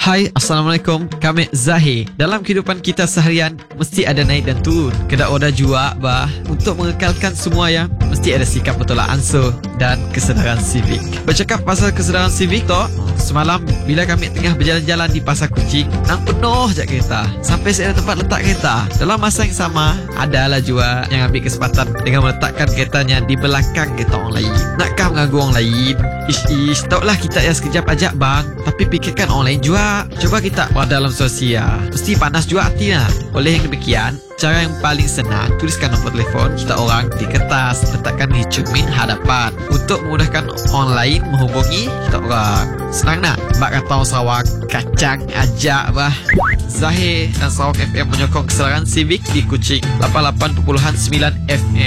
Hai, Assalamualaikum. Kami Zahir. Dalam kehidupan kita seharian mesti ada naik dan turun. Kedak oda jua bah. Untuk mengekalkan semua yang mesti ada sikap bertolak ansur dan kesedaran sivik. Bercakap pasal kesedaran sivik toh, semalam bila kami tengah berjalan-jalan di Pasar Kucing, nang penuh je kereta. Sampai saya ada tempat letak kereta. Dalam masa yang sama, adalah jua yang ambil kesempatan dengan meletakkan keretanya di belakang kereta orang lain. Nakkah mengganggu orang lain? Ish, taulah kita ya sekejap ajak bang. Tapi fikirkan orang lain jua. Cuba kita berada dalam sosial, mesti panas juga hati lah. Oleh yang demikian, cara yang paling senang, tuliskan nombor telefon kita orang di kertas, letakkan di cermin hadapan untuk memudahkan orang lain menghubungi kita orang. Senang nak? Bak kata orang Sarawak, kacang ajak bah. Zahir dan Sarawak FM menyokong kesedaran sivik di Kuching 88.9 FM.